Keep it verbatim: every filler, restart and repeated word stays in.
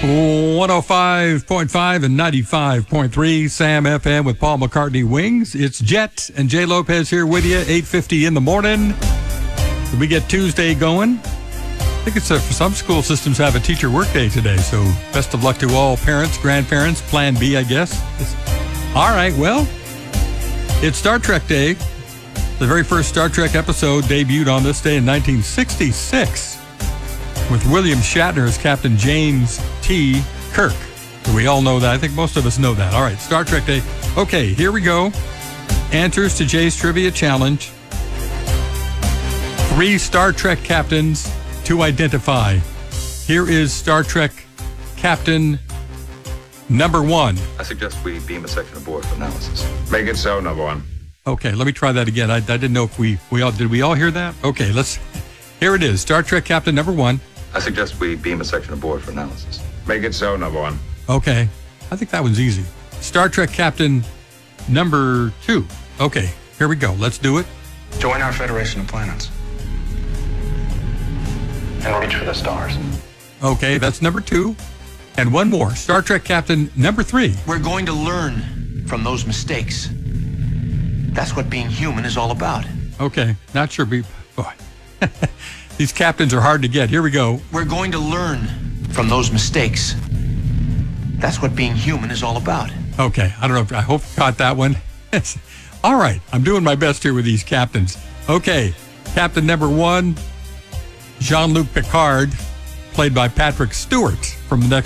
one oh five point five and ninety-five point three Sam F M with Paul McCartney Wings. It's Jet and Jay Lopez here with you, eight fifty in the morning. We get Tuesday going. I think it's a, for some school systems have a teacher workday today, so best of luck to all parents, grandparents, Plan B, I guess. It's, all right, well, it's Star Trek Day. The very first Star Trek episode debuted on this day in nineteen sixty-six with William Shatner as Captain James T. Kirk. So we all know that. I think most of us know that. All right, Star Trek Day. Okay, here we go. Answers to Jay's Trivia Challenge. Three Star Trek captains to identify. Here is Star Trek Captain number one. I suggest we beam a section aboard for analysis. Make it so, number one. Okay, let me try that again. I, I didn't know if we, we all, did we all hear that? Okay, let's, here it is. Star Trek Captain number one. I suggest we beam a section aboard for analysis. Make it so, number one. Okay, I think that one's easy. Star Trek Captain number two. Okay, here we go. Let's do it. Join our Federation of Planets. And reach for the stars. Okay, that's number two. And one more. Star Trek Captain number three. We're going to learn from those mistakes. That's what being human is all about. Okay, not sure. Be, boy. These captains are hard to get. Here we go. We're going to learn from those mistakes. That's what being human is all about. Okay, I don't know. If, I hope you caught that one. All right, I'm doing my best here with these captains. Okay, Captain number one, Jean-Luc Picard, played by Patrick Stewart from the next